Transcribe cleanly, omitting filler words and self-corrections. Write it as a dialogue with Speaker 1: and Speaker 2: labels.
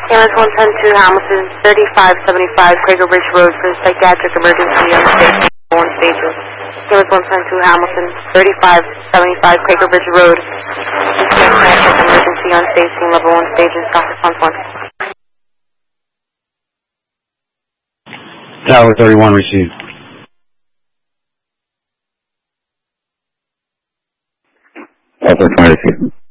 Speaker 1: Ambulance 110 to Hamilton, 3575 Quaker Bridge Road for psychiatric emergency on stage 1 stages. Ambulance 110 to Hamilton, 3575 Quaker Bridge Road for psychiatric emergency on stage level 1 stages. Stop response 1.
Speaker 2: Tower 31 received.
Speaker 3: Tower 20 received.